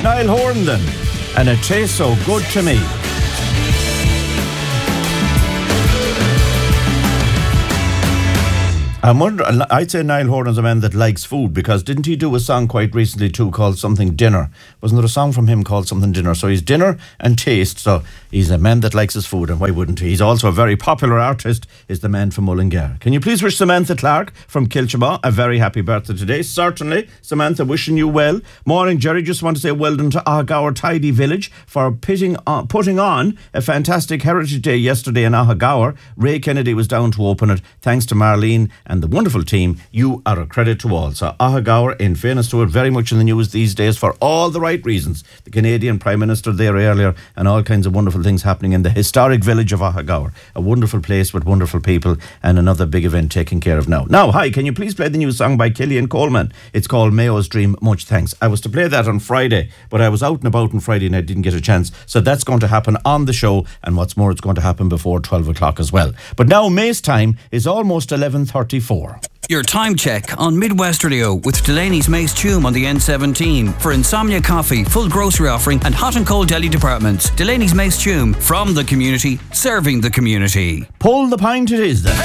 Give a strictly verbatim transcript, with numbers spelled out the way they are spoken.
Niall Horan then, and It Tastes So Good to Me. I'm wondering, I'd say Niall Horan is a man that likes food, because didn't he do a song quite recently too called Something Dinner? Wasn't there a song from him called Something Dinner? So he's dinner and taste, so he's a man that likes his food, and why wouldn't he? He's also a very popular artist, is the man from Mullingar. Can you please wish Samantha Clark from Kilchamaw a very happy birthday today? Certainly, Samantha, wishing you well. Morning, Jerry, just want to say well done to Ahagower Tidy Village for pitting on, putting on a fantastic Heritage Day yesterday in Ahagower. Ray Kennedy was down to open it. Thanks to Marlene and the wonderful team. You are a credit to all. So Ahagower, in fairness to it, very much in the news these days for all the right reasons. The Canadian Prime Minister there earlier, and all kinds of wonderful things happening in the historic village of Ahagower. A wonderful place with wonderful people, and another big event taken care of now. Now, hi, can you please play the new song by Killian Coleman? It's called Mayo's Dream. Much thanks. I was to play that on Friday, but I was out and about on Friday and I didn't get a chance. So that's going to happen on the show, and what's more, it's going to happen before twelve o'clock as well. But now May's time is almost eleven thirty-four. Your time check on Midwest Radio with Delaney's Mace Tume on the N seventeen. For Insomnia Coffee, full grocery offering and hot and cold deli departments. Delaney's Mace Tume, from the community, serving the community. Pull the pint it is then.